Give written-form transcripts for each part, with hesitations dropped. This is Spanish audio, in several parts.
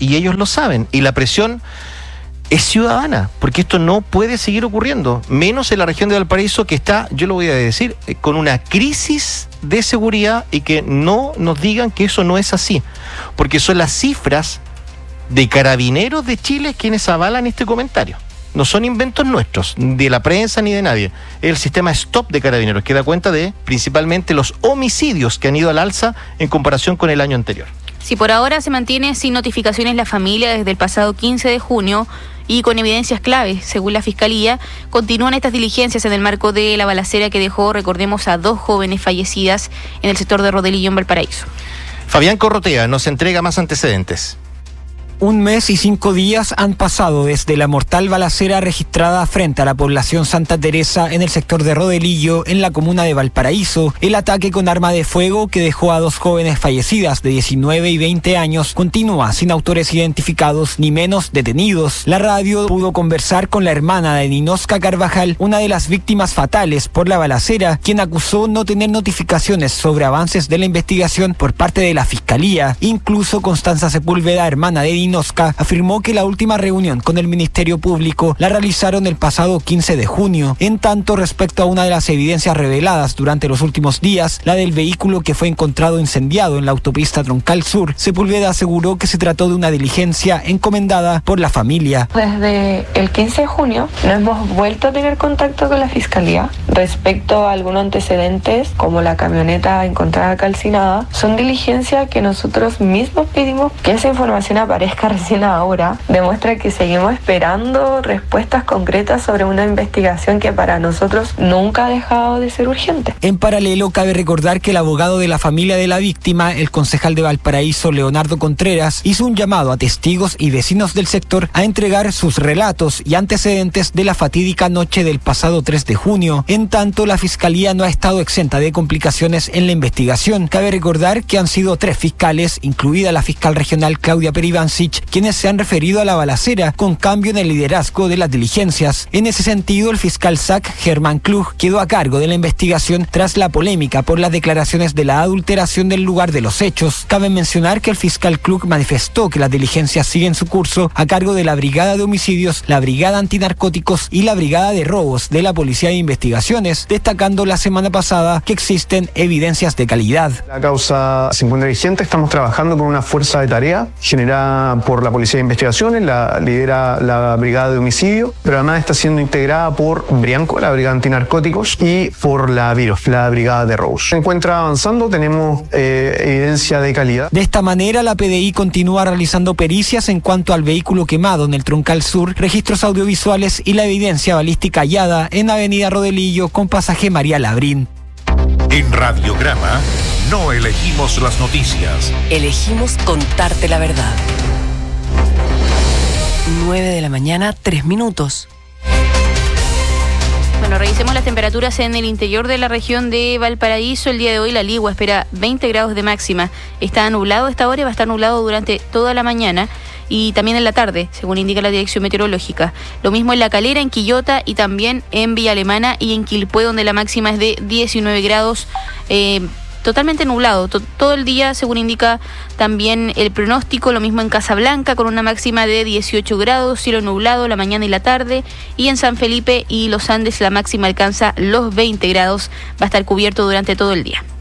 y ellos lo saben, y la presión es ciudadana, porque esto no puede seguir ocurriendo, menos en la región de Valparaíso, que está, yo lo voy a decir, con una crisis de seguridad, y que no nos digan que eso no es así, porque son las cifras de Carabineros de Chile quienes avalan este comentario. No son inventos nuestros, de la prensa ni de nadie. Es el sistema STOP de Carabineros, que da cuenta de principalmente los homicidios que han ido al alza en comparación con el año anterior. Si por ahora se mantiene sin notificaciones la familia desde el pasado 15 de junio y con evidencias claves, según la Fiscalía, continúan estas diligencias en el marco de la balacera que dejó, recordemos, a 2 jóvenes fallecidas en el sector de Rodelillo, en Valparaíso. Fabián Corrotea nos entrega más antecedentes. 1 mes y 5 días han pasado desde la mortal balacera registrada frente a la población Santa Teresa en el sector de Rodelillo, en la comuna de Valparaíso. El ataque con arma de fuego que dejó a 2 jóvenes fallecidas de 19 y 20 años continúa sin autores identificados ni menos detenidos. La radio pudo conversar con la hermana de Ninosca Carvajal, una de las víctimas fatales por la balacera, quien acusó no tener notificaciones sobre avances de la investigación por parte de la Fiscalía. Incluso Constanza Sepúlveda, hermana de Ninosca, afirmó que la última reunión con el Ministerio Público la realizaron el pasado 15 de junio. En tanto, respecto a una de las evidencias reveladas durante los últimos días, la del vehículo que fue encontrado incendiado en la autopista Troncal Sur, Sepúlveda aseguró que se trató de una diligencia encomendada por la familia. Desde el 15 de junio no hemos vuelto a tener contacto con la Fiscalía respecto a algunos antecedentes, como la camioneta encontrada calcinada. Son diligencias que nosotros mismos pedimos. Que esa información aparezca recién ahora demuestra que seguimos esperando respuestas concretas sobre una investigación que para nosotros nunca ha dejado de ser urgente. En paralelo, cabe recordar que el abogado de la familia de la víctima, el concejal de Valparaíso, Leonardo Contreras, hizo un llamado a testigos y vecinos del sector a entregar sus relatos y antecedentes de la fatídica noche del pasado 3 de junio. En tanto, la Fiscalía no ha estado exenta de complicaciones en la investigación. Cabe recordar que han sido 3 fiscales, incluida la fiscal regional Claudia Peribancic, quienes se han referido a la balacera, con cambio en el liderazgo de las diligencias. En ese sentido, el fiscal SAC, Germán Klug, quedó a cargo de la investigación tras la polémica por las declaraciones de la adulteración del lugar de los hechos. Cabe mencionar que el fiscal Klug manifestó que las diligencias siguen su curso a cargo de la Brigada de Homicidios, la Brigada Antinarcóticos y la Brigada de Robos de la Policía de Investigaciones, destacando la semana pasada que existen evidencias de calidad. La causa se encuentra vigente, estamos trabajando con una fuerza de tarea generada por la Policía de Investigaciones, la lidera la Brigada de Homicidio, pero además está siendo integrada por Brianco, la Brigada Antinarcóticos, y por la VIROF, la Brigada de Robos. Se encuentra avanzando, tenemos evidencia de calidad. De esta manera, la PDI continúa realizando pericias en cuanto al vehículo quemado en el Troncal Sur, registros audiovisuales y la evidencia balística hallada en Avenida Rodelillo con pasaje María Labrín. En Radiograma no elegimos las noticias. Elegimos contarte la verdad. 9 de la mañana, 3 minutos. Bueno, revisemos las temperaturas en el interior de la región de Valparaíso. El día de hoy la Ligua espera 20 grados de máxima. Está nublado a esta hora y va a estar nublado durante toda la mañana y también en la tarde, según indica la Dirección Meteorológica. Lo mismo en La Calera, en Quillota y también en Villa Alemana y en Quilpué, donde la máxima es de 19 grados. Totalmente nublado todo el día, según indica también el pronóstico. Lo mismo en Casablanca, con una máxima de 18 grados, cielo nublado la mañana y la tarde. Y en San Felipe y Los Andes la máxima alcanza los 20 grados. Va a estar cubierto durante todo el día.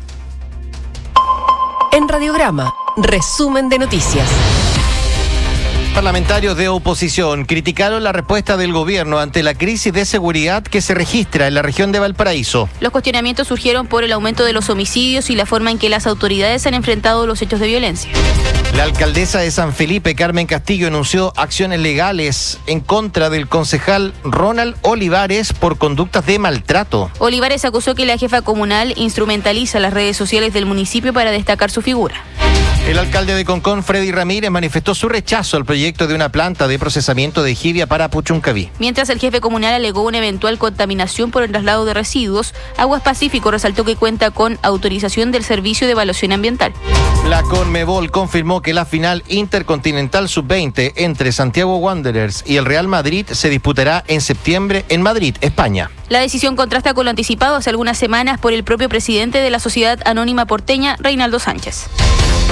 En Radiograma, resumen de noticias. Parlamentarios de oposición criticaron la respuesta del gobierno ante la crisis de seguridad que se registra en la región de Valparaíso. Los cuestionamientos surgieron por el aumento de los homicidios y la forma en que las autoridades han enfrentado los hechos de violencia. La alcaldesa de San Felipe, Carmen Castillo, anunció acciones legales en contra del concejal Ronald Olivares por conductas de maltrato. Olivares acusó que la jefa comunal instrumentaliza las redes sociales del municipio para destacar su figura. El alcalde de Concón, Freddy Ramírez, manifestó su rechazo al proyecto de una planta de procesamiento de jibia para Puchuncaví. Mientras el jefe comunal alegó una eventual contaminación por el traslado de residuos, Aguas Pacífico resaltó que cuenta con autorización del Servicio de Evaluación Ambiental. La Conmebol confirmó que la final Intercontinental Sub-20 entre Santiago Wanderers y el Real Madrid se disputará en septiembre en Madrid, España. La decisión contrasta con lo anticipado hace algunas semanas por el propio presidente de la Sociedad Anónima Porteña, Reinaldo Sánchez.